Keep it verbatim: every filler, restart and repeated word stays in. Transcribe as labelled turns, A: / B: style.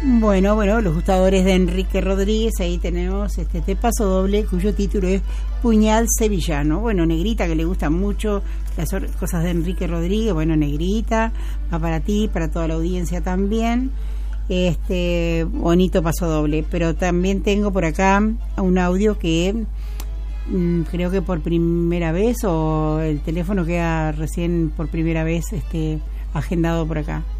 A: Bueno, bueno, los gustadores de Enrique Rodríguez, ahí tenemos este Te Paso Doble, cuyo título es Puñal Sevillano. Bueno, Negrita, que le gustan mucho las cosas de Enrique Rodríguez, bueno, Negrita, va para ti, para toda la audiencia también. Este bonito Paso Doble, pero también tengo por acá un audio que mmm, creo que por primera vez, o el teléfono queda recién por primera vez este agendado por acá.